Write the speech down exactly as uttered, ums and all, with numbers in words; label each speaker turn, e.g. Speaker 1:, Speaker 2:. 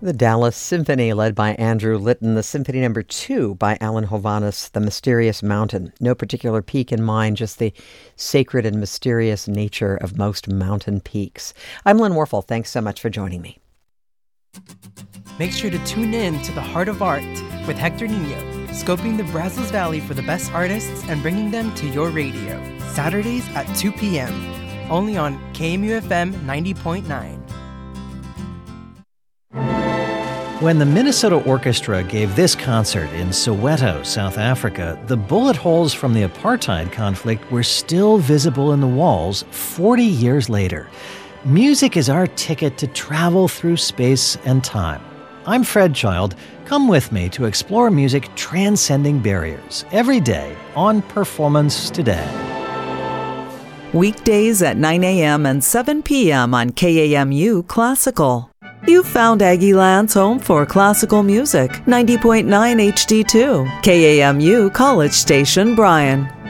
Speaker 1: The Dallas Symphony, led by Andrew Litton. The Symphony Number Two by Alan Hovhaness, The Mysterious Mountain. No particular peak in mind, just the sacred and mysterious nature of most mountain peaks. I'm Lynn Warfel. Thanks so much for joining me.
Speaker 2: Make sure to tune in to The Heart of Art with Hector Nino, scoping the Brazos Valley for the best artists and bringing them to your radio. Saturdays at two p.m. Only on K M U F M ninety point nine.
Speaker 3: When the Minnesota Orchestra gave this concert in Soweto, South Africa, the bullet holes from the apartheid conflict were still visible in the walls forty years later. Music is our ticket to travel through space and time. I'm Fred Child. Come with me to explore music transcending barriers every day on Performance Today.
Speaker 4: Weekdays at nine a.m. and seven p.m. on K A M U Classical. You've found Aggieland's home for classical music, ninety point nine H D two, K A M U College Station, Bryan.